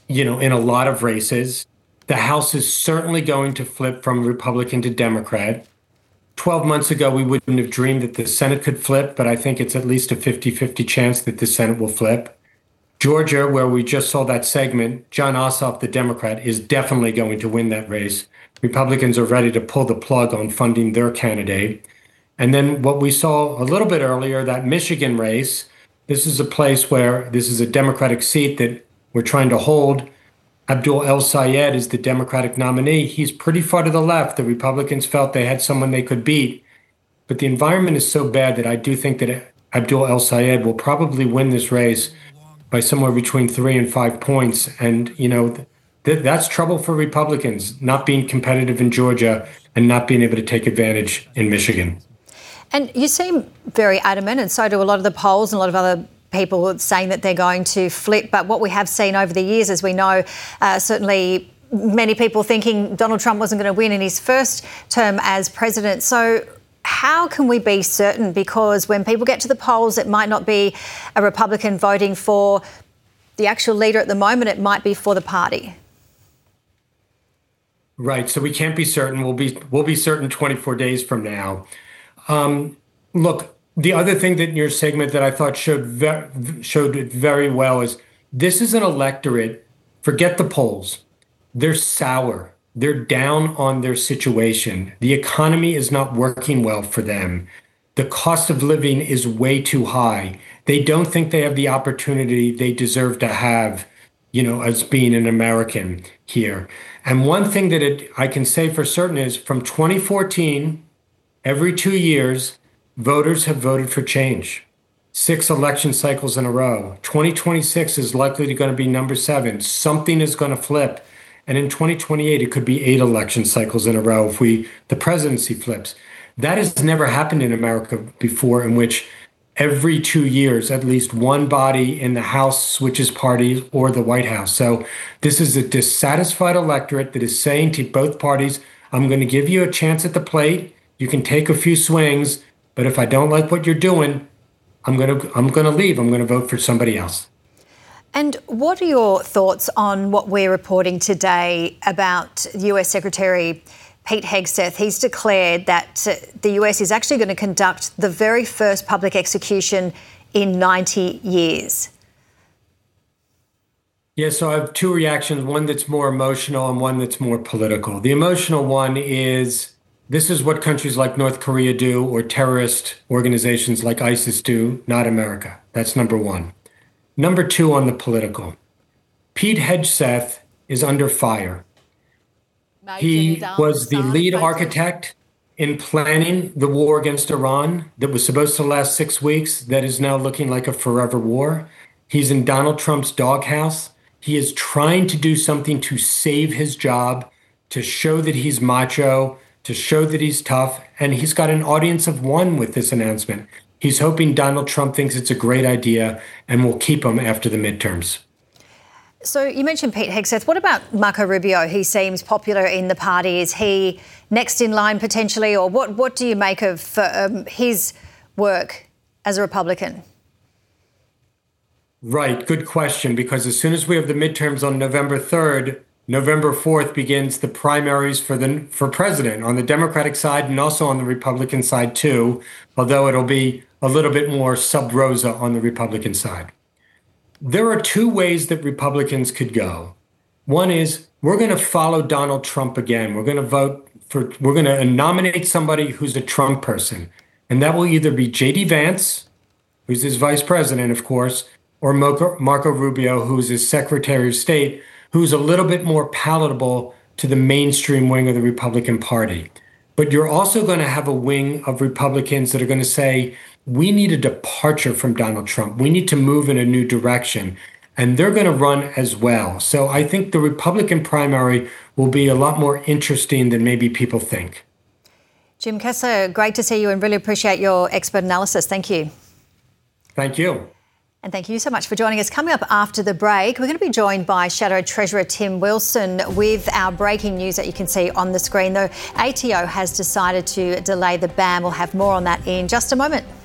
in a lot of races. The House is certainly going to flip from Republican to Democrat. 12 months ago, we wouldn't have dreamed that the Senate could flip, but I think it's at least a 50-50 chance that the Senate will flip. Georgia, where we just saw that segment, Jon Ossoff, the Democrat, is definitely going to win that race. Republicans are ready to pull the plug on funding their candidate. And then what we saw a little bit earlier, that Michigan race, this is a place where this is a Democratic seat that we're trying to hold. Abdul El-Sayed is the Democratic nominee. He's pretty far to the left. The Republicans felt they had someone they could beat. But the environment is so bad that I do think that Abdul El-Sayed will probably win this race by somewhere between 3 and 5 points. And, that's trouble for Republicans, not being competitive in Georgia and not being able to take advantage in Michigan. And you seem very adamant, and so do a lot of the polls and a lot of other people saying that they're going to flip. But what we have seen over the years, as we know, certainly many people thinking Donald Trump wasn't going to win in his first term as president. So how can we be certain? Because when people get to the polls, it might not be a Republican voting for the actual leader at the moment. It might be for the party. Right. So we can't be certain. We'll be certain 24 days from now. Look, the other thing that in your segment that I thought showed it very well is this is an electorate. Forget the polls. They're sour. They're down on their situation. The economy is not working well for them. The cost of living is way too high. They don't think they have the opportunity they deserve to have, as being an American here. And one thing that I can say for certain is from 2014, every 2 years, voters have voted for change. 6 election cycles in a row. 2026 is likely going to be number 7. Something is going to flip. And in 2028, it could be 8 election cycles in a row if the presidency flips. That has never happened in America before, in which every 2 years, at least one body in the House switches parties or the White House. So this is a dissatisfied electorate that is saying to both parties, I'm going to give you a chance at the plate. You can take a few swings, but if I don't like what you're doing, I'm going to leave. I'm going to vote for somebody else. And what are your thoughts on what we're reporting today about US Secretary Pete Hegseth? He's declared that the US is actually going to conduct the very first public execution in 90 years. Yeah, so I have 2 reactions, one that's more emotional and one that's more political. The emotional one is this is what countries like North Korea do or terrorist organizations like ISIS do, not America. That's number 1. Number 2 on the political. Pete Hegseth is under fire. He was the lead architect in planning the war against Iran that was supposed to last 6 weeks, that is now looking like a forever war. He's in Donald Trump's doghouse. He is trying to do something to save his job, to show that he's macho, to show that he's tough. And he's got an audience of 1 with this announcement. He's hoping Donald Trump thinks it's a great idea and will keep him after the midterms. So you mentioned Pete Hegseth. What about Marco Rubio? He seems popular in the party. Is he next in line potentially? Or what do you make of his work as a Republican? Right. Good question. Because as soon as we have the midterms on November 3rd, November 4th begins the primaries for president on the Democratic side and also on the Republican side, too, although it'll be a little bit more sub rosa on the Republican side. There are 2 ways that Republicans could go. One is we're going to follow Donald Trump again. We're going to nominate somebody who's a Trump person. And that will either be J.D. Vance, who's his vice president, of course, or Marco Rubio, who's his Secretary of State, who's a little bit more palatable to the mainstream wing of the Republican Party. But you're also going to have a wing of Republicans that are going to say, we need a departure from Donald Trump. We need to move in a new direction. And they're going to run as well. So I think the Republican primary will be a lot more interesting than maybe people think. Jim Kessler, great to see you and really appreciate your expert analysis. Thank you. Thank you. And thank you so much for joining us. Coming up after the break, we're going to be joined by Shadow Treasurer Tim Wilson with our breaking news that you can see on the screen. The ATO has decided to delay the ban. We'll have more on that in just a moment.